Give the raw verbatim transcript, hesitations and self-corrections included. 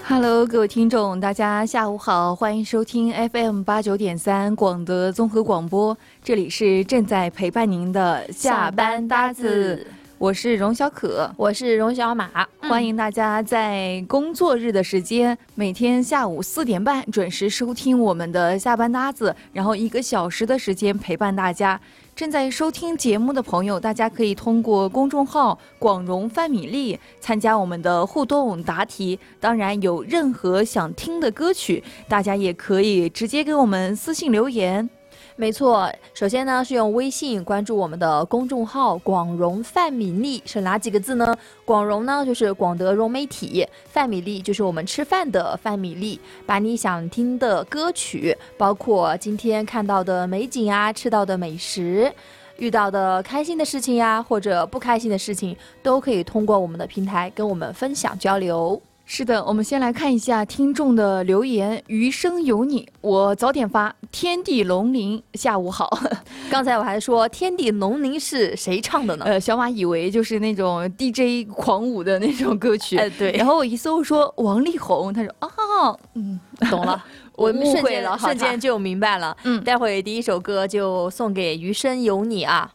Hello， 各位听众，大家下午好，欢迎收听 F M 八九点三广德综合广播，这里是正在陪伴您的下班搭子，我是荣小可， 我是荣小马、 嗯、欢迎大家在工作日的时间，每天下午四点半准时收听我们的下班搭子，然后一个小时的时间陪伴大家。正在收听节目的朋友，大家可以通过公众号广荣范米粒参加我们的互动答题，当然有任何想听的歌曲，大家也可以直接给我们私信留言。 没错，首先呢是用微信关注我们的公众号广荣范米粒，是哪几个字呢？广荣呢就是广德融媒体，范米粒就是我们吃饭的范米粒，把你想听的歌曲，包括今天看到的美景啊，吃到的美食，遇到的开心的事情呀，或者不开心的事情，都可以通过我们的平台跟我们分享交流。 是的，我们先来看一下听众的留言。余生有你，我早点发天地龙鳞，下午好。 刚才我还说天地龙鳞是谁唱的呢？ 呃，小马以为就是那种 D J 狂舞的那种歌曲。 哎，对。 然后我一搜说王力宏，他说啊， 嗯，懂了。 我误会了， 瞬间就明白了。嗯，待会第一首歌就送给余生有你啊。